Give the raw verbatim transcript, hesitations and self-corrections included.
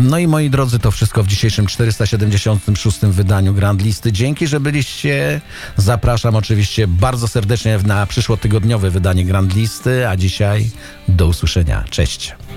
No i moi drodzy, to wszystko w dzisiejszym czterysta siedemdziesiątym szóstym wydaniu Grand Listy. Dzięki, że byliście. Zapraszam oczywiście bardzo serdecznie na przyszłotygodniowe wydanie Grand Listy, a dzisiaj do usłyszenia. Cześć.